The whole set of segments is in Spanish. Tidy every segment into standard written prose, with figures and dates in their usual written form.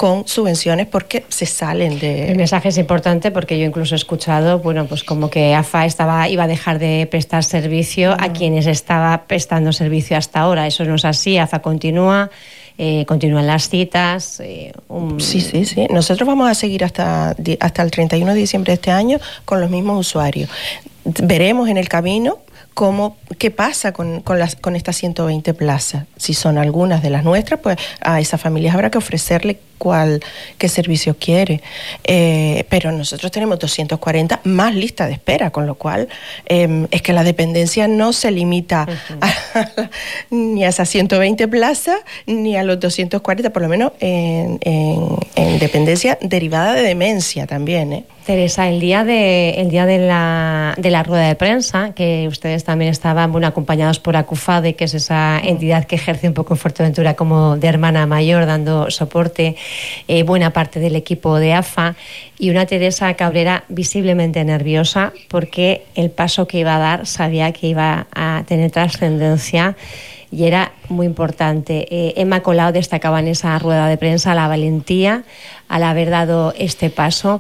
con subvenciones porque se salen de... El mensaje es importante porque yo incluso he escuchado, bueno, pues como que AFA iba a dejar de prestar servicio a quienes estaba prestando servicio hasta ahora. Eso no es así, AFA continúan las citas. Sí. Nosotros vamos a seguir hasta el 31 de diciembre de este año con los mismos usuarios. Veremos en el camino qué pasa con estas 120 plazas. Si son algunas de las nuestras, pues a esas familias habrá que ofrecerle qué servicio quiere. Pero nosotros tenemos 240 más lista de espera, con lo cual es que la dependencia no se limita ni a esas 120 plazas ni a los 240, por lo menos en dependencia derivada de demencia también, Teresa, el día de la rueda de prensa, que ustedes también estaban acompañados por ACUFADE, que es esa entidad que ejerce un poco en Fuerteventura como de hermana mayor, dando soporte, buena parte del equipo de AFA, y una Teresa Cabrera visiblemente nerviosa porque el paso que iba a dar sabía que iba a tener trascendencia y era muy importante. Emma Colau destacaba en esa rueda de prensa la valentía al haber dado este paso.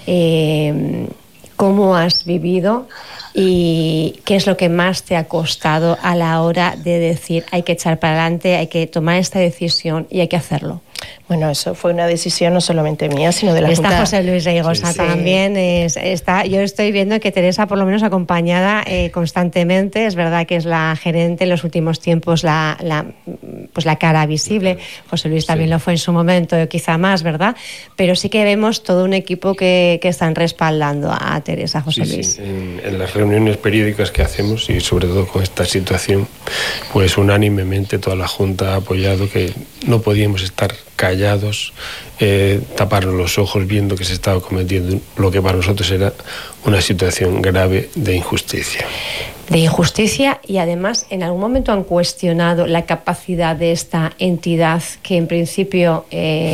¿Cómo has vivido y qué es lo que más te ha costado a la hora de decir hay que echar para adelante, hay que tomar esta decisión y hay que hacerlo? Bueno, eso fue una decisión no solamente mía, sino de la Junta. Está José Luis Reigosa también. Yo estoy viendo que Teresa, por lo menos acompañada constantemente, es verdad que es la gerente en los últimos tiempos, la cara visible. José Luis también lo fue en su momento, quizá más, ¿verdad? Pero sí que vemos todo un equipo que están respaldando a Teresa, José Luis. Sí. En las reuniones periódicas que hacemos, y sobre todo con esta situación, pues unánimemente toda la Junta ha apoyado que no podíamos estar callados, taparnos los ojos viendo que se estaba cometiendo lo que para nosotros era una situación grave de injusticia. De injusticia, y además en algún momento han cuestionado la capacidad de esta entidad que en principio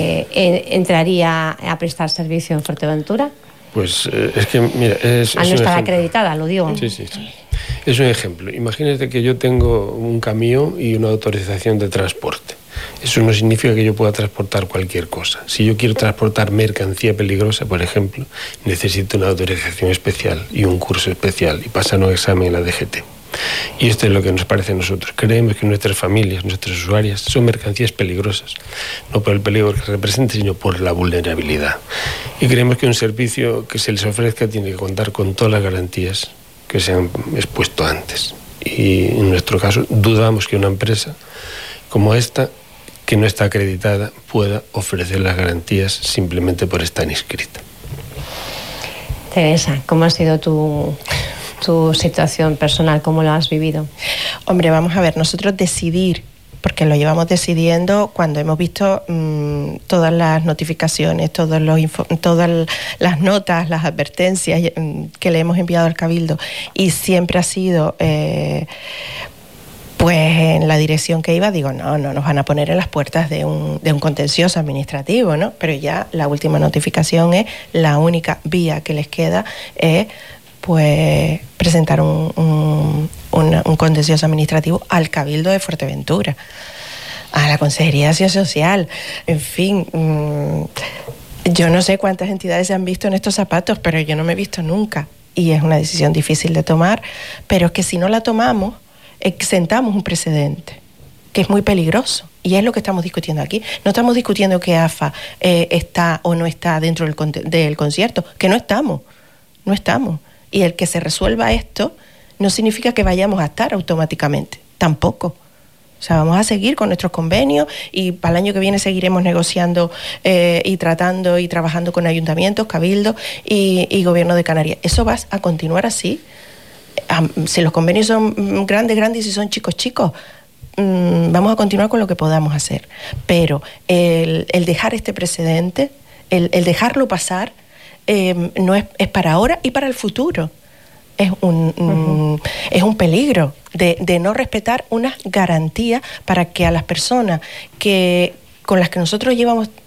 entraría a prestar servicio en Fuerteventura. Pues es que, mira, al no estar acreditada, lo digo. Sí. Es un ejemplo. Imagínate que yo tengo un camión y una autorización de transporte. Eso no significa que yo pueda transportar cualquier cosa. Si yo quiero transportar mercancía peligrosa, por ejemplo, necesito una autorización especial y un curso especial y pasar un examen en la DGT. Y esto es lo que nos parece a nosotros. Creemos que nuestras familias, nuestras usuarias, son mercancías peligrosas, no por el peligro que representa, sino por la vulnerabilidad. Y creemos que un servicio que se les ofrezca tiene que contar con todas las garantías que se han expuesto antes. Y en nuestro caso, dudamos que una empresa como esta, que no está acreditada, pueda ofrecer las garantías simplemente por estar inscrita. Teresa, ¿cómo ha sido tu situación personal? ¿Cómo lo has vivido? Hombre, vamos a ver, nosotros decidir, porque lo llevamos decidiendo cuando hemos visto todas las notificaciones, todas las notas, las advertencias que le hemos enviado al Cabildo, y siempre ha sido... pues en la dirección que iba, digo, no nos van a poner en las puertas de un contencioso administrativo, ¿no? Pero ya la última notificación es la única vía que les queda es pues presentar un contencioso administrativo al Cabildo de Fuerteventura, a la Consejería de Acción Social, en fin. Yo no sé cuántas entidades se han visto en estos zapatos, pero yo no me he visto nunca. Y es una decisión difícil de tomar, pero es que si no la tomamos, sentamos un precedente que es muy peligroso, y es lo que estamos discutiendo aquí. No estamos discutiendo que AFA está o no está dentro del concierto, que no estamos, y el que se resuelva esto no significa que vayamos a estar automáticamente, tampoco. O sea, vamos a seguir con nuestros convenios y para el año que viene seguiremos negociando y tratando y trabajando con ayuntamientos, cabildos y gobierno de Canarias. Eso va a continuar así. Si los convenios son grandes y si son chicos, vamos a continuar con lo que podamos hacer. Pero el dejar este precedente, el dejarlo pasar, no es para ahora y para el futuro. Es es un peligro de no respetar unas garantías para que a las personas con las que nosotros llevamos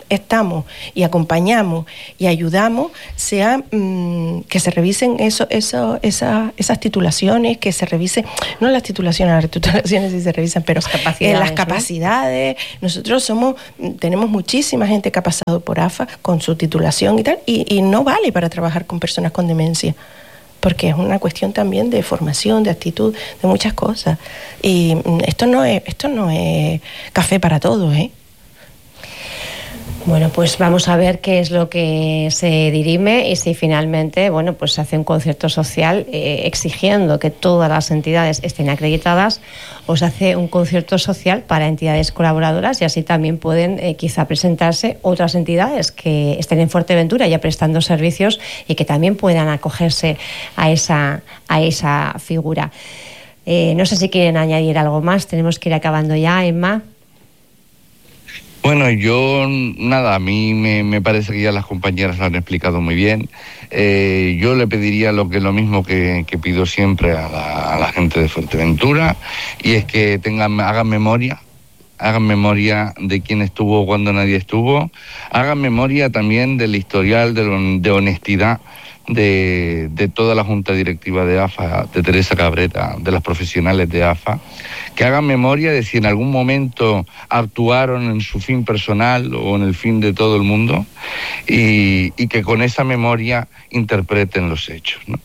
estamos y acompañamos y ayudamos sea que se revisen esas titulaciones, que se revisen, no las titulaciones sí se revisan, pero las capacidades. Nosotros tenemos muchísima gente que ha pasado por AFA con su titulación y tal, y no vale para trabajar con personas con demencia, porque es una cuestión también de formación, de actitud, de muchas cosas. Y esto no es café para todos, ¿eh? Bueno, pues vamos a ver qué es lo que se dirime y si finalmente, bueno, pues se hace un concierto social exigiendo que todas las entidades estén acreditadas, o se hace un concierto social para entidades colaboradoras, y así también pueden quizá presentarse otras entidades que estén en Fuerteventura ya prestando servicios y que también puedan acogerse a esa figura. No sé si quieren añadir algo más, tenemos que ir acabando ya, Emma. Bueno, a mí me parece que ya las compañeras lo han explicado muy bien. Yo le pediría lo mismo que pido siempre a la gente de Fuerteventura, y es que hagan memoria de quién estuvo cuando nadie estuvo, hagan memoria también del historial de honestidad de toda la Junta Directiva de AFA, de Teresa Cabrera, de las profesionales de AFA, que hagan memoria de si en algún momento actuaron en su fin personal o en el fin de todo el mundo, y que con esa memoria interpreten los hechos, ¿no?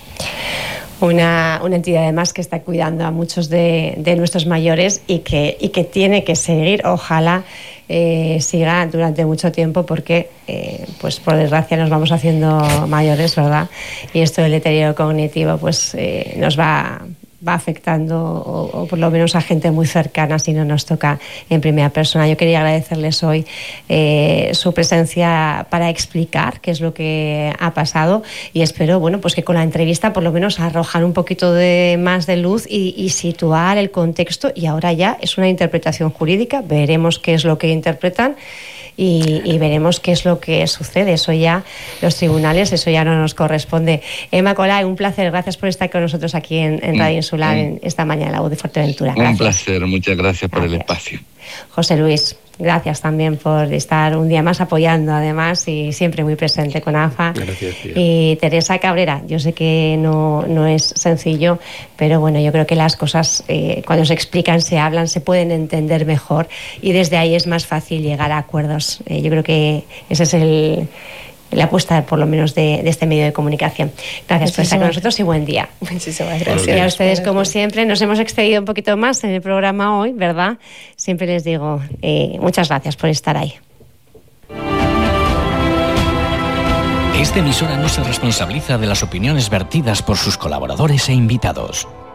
Una entidad además que está cuidando a muchos de nuestros mayores y que tiene que seguir, ojalá siga durante mucho tiempo, porque pues por desgracia nos vamos haciendo mayores, ¿verdad? Y esto del deterioro cognitivo pues nos va afectando, o por lo menos a gente muy cercana si no nos toca en primera persona. Yo quería agradecerles hoy su presencia para explicar qué es lo que ha pasado, y espero, bueno, pues que con la entrevista por lo menos arrojar un poquito más de luz y situar el contexto, y ahora ya es una interpretación jurídica, veremos qué es lo que interpretan y veremos qué es lo que sucede. Eso ya los tribunales, eso ya no nos corresponde. Emma Colay, un placer, gracias por estar con nosotros aquí en Radio Insular en esta mañana, la voz de Fuerteventura. Gracias. Un placer, muchas gracias por el espacio. José Luis, gracias también por estar un día más apoyando, además, y siempre muy presente con AFA. Gracias, tía. Y Teresa Cabrera, yo sé que no es sencillo, pero bueno, yo creo que las cosas cuando se explican, se hablan, se pueden entender mejor, y desde ahí es más fácil llegar a acuerdos. Yo creo que ese es la apuesta, por lo menos, de este medio de comunicación. Gracias por estar con nosotros y buen día. Muchísimas gracias. Y a ustedes, como siempre, nos hemos excedido un poquito más en el programa hoy, ¿verdad? Siempre les digo muchas gracias por estar ahí. Esta emisora no se responsabiliza de las opiniones vertidas por sus colaboradores e invitados.